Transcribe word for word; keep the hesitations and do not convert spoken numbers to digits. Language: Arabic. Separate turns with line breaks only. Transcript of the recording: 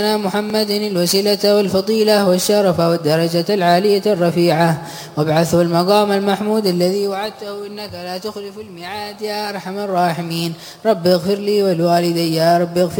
محمد الوسيلة والفضيلة والشرف والدرجة العالية الرفيعة وابعثه المقام المحمود الذي وعدته إنك لا تخلف الميعاد يا أرحم الراحمين. رب اغفر لي ولوالدي يا رب اغفر